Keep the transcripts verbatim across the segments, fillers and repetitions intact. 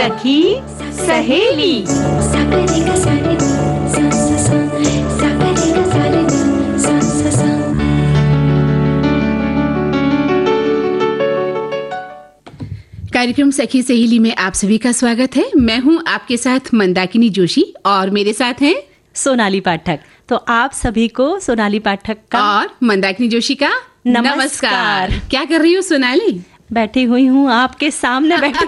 सखी सहेली। कार्यक्रम सखी सहेली में आप सभी का स्वागत है। मैं हूं आपके साथ मंदाकिनी जोशी और मेरे साथ हैं सोनाली पाठक। तो आप सभी को सोनाली पाठक का और मंदाकिनी जोशी का नमस्कार। नमस्कार। क्या कर रही हो सोनाली? बैठी हुई हूँ आपके सामने बैठी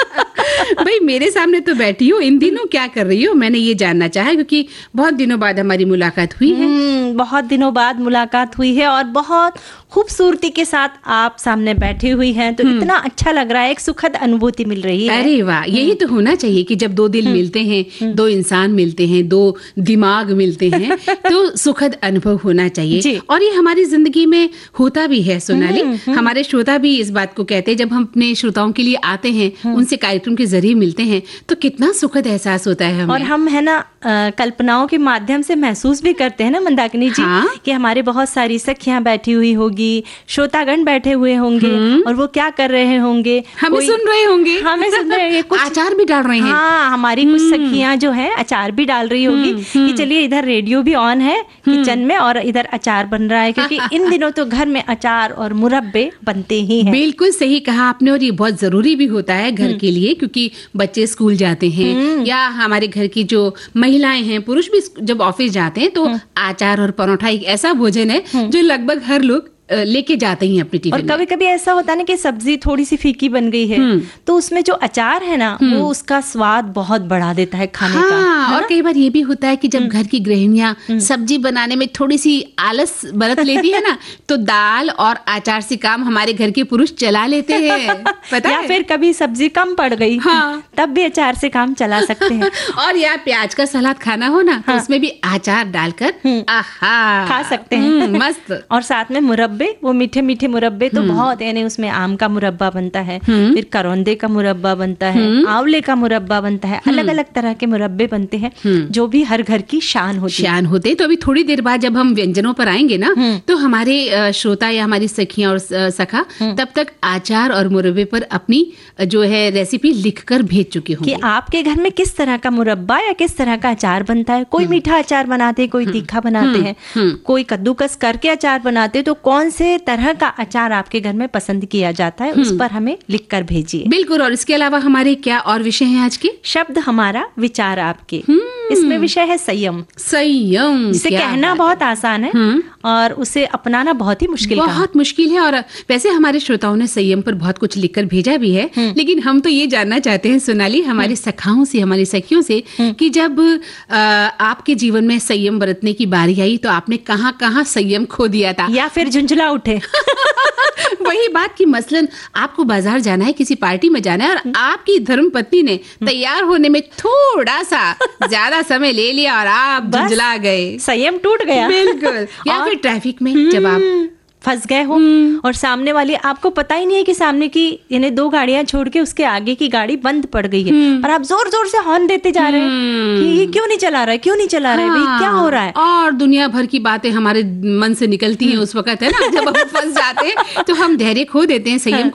भाई मेरे सामने तो बैठी हो, इन दिनों क्या कर रही हो? मैंने ये जानना चाहा क्योंकि बहुत दिनों बाद हमारी मुलाकात हुई है। बहुत दिनों बाद मुलाकात हुई है और बहुत खूबसूरती के साथ आप सामने बैठी हुई हैं, तो इतना अच्छा लग रहा है, एक सुखद अनुभूति मिल रही है। अरे वाह, यही तो होना चाहिए कि जब दो दिल मिलते हैं, दो इंसान मिलते हैं, दो दिमाग मिलते हैं तो सुखद अनुभव होना चाहिए। और ये हमारी जिंदगी में होता भी है सोनाली। हमारे श्रोता भी इस बात को कहते हैं, जब हम अपने श्रोताओं के लिए आते हैं, उनसे कार्यक्रम के जरिए मिलते हैं तो कितना सुखद एहसास होता है हमें। और हम है ना कल्पनाओं के माध्यम से महसूस भी करते हैं ना मंदाकिनी जी, हाँ? कि हमारे बहुत सारी सखियां बैठी हुई होगी, श्रोतागण बैठे हुए होंगे और वो क्या कर रहे होंगे, हमें सुन रहे होंगे, हमें सुन रहे होंगे, कुछ अचार भी डाल रहे हैं। हाँ, हमारी कुछ सखियां जो है अचार भी डाल रही होगी कि चलिए इधर रेडियो भी ऑन है किचन में और इधर अचार बन रहा है, क्योंकि इन दिनों तो घर में अचार और मुरब्बे बनते ही हैं। बिल्कुल सही कहा आपने, और ये बहुत जरूरी भी होता है घर के लिए, क्योंकि बच्चे स्कूल जाते हैं या हमारे घर की जो महिलाएं हैं, पुरुष भी जब ऑफिस जाते हैं, तो अचार और परोठा एक ऐसा भोजन है जो लगभग हर लोग लेके जाते हैं अपनी टिफिन। और कभी कभी ऐसा होता है ना कि सब्जी थोड़ी सी फीकी बन गई है तो उसमें जो अचार है ना वो उसका स्वाद बहुत बढ़ा देता है खाने हाँ, का। और कई बार ये भी होता है कि जब घर की गृहिणियां सब्जी बनाने में थोड़ी सी आलस बरत लेती है ना, तो दाल और अचार से काम हमारे घर के पुरुष चला लेते हैं, पता या है? फिर कभी सब्जी कम पड़ गई, हाँ, तब भी अचार से काम चला सकते हैं। और यार प्याज का सलाद खाना हो ना, हाँ, तो उसमें भी अचार डालकर आहा खा सकते हैं, मस्त। और साथ में मुरब्बे, वो मीठे मीठे मुरब्बे तो बहुत, यानी उसमें आम का मुरब्बा बनता है, फिर करौंदे का मुरब्बा बनता है, आंवले का मुरब्बा बनता है, अलग अलग तरह के मुरब्बे बनते हैं जो भी हर घर की शान होती शान होते हैं। तो अभी थोड़ी देर बाद जब हम व्यंजनों पर आएंगे ना, तो हमारे श्रोता या हमारी सखियां और सखा तब तक अचार और मुरब्बे पर अपनी जो है रेसिपी लिखकर भेज चुके होंगे कि आपके घर में किस तरह का मुरब्बा या किस तरह का अचार बनता है। कोई मीठा अचार बनाते हैं, कोई तीखा बनाते हैं, कोई कद्दूकस करके अचार बनाते हैं, तो कौन से तरह का अचार आपके घर में पसंद किया जाता है उस पर हमें लिखकर भेजिए। बिल्कुल। और इसके अलावा हमारे क्या और विषय हैं आज के? शब्द हमारा, विचार आपके। इसमें विषय है संयम। संयम, जिसे कहना बहुत आसान है और उसे अपनाना बहुत ही मुश्किल बहुत मुश्किल है। और वैसे हमारे श्रोताओं ने संयम पर बहुत कुछ लिखकर भेजा भी है, लेकिन हम तो ये जानना चाहते हैं सोनाली हमारे सखाओं से, हमारी सखियों से, कि जब आ, आपके जीवन में संयम बरतने की बारी आई तो आपने कहाँ कहाँ संयम खो दिया था या फिर झुंझला उठे। वही बात कि मसलन आपको बाजार जाना है, किसी पार्टी में जाना है और आपकी धर्मपत्नी ने तैयार होने में थोड़ा सा ज्यादा समय ले लिया और आप झुंझला गए, संयम टूट गया। बिल्कुल। या फिर ट्रैफिक में जब आप फंस गए हो और सामने वाली, आपको पता ही नहीं है कि सामने की यानी दो गाड़ियां छोड़ के उसके आगे की गाड़ी बंद पड़ गई है और आप जोर जोर से हॉर्न देते जा रहे हैं कि ये क्यों नहीं चला रहा है, क्यों नहीं चला रहा है, भाई क्या हो रहा है। और दुनिया भर की बातें हमारे मन से निकलती हैं उस वक्त, है ना, जब हम फंस जाते हैं तो हम धैर्य खो देते हैं, संयम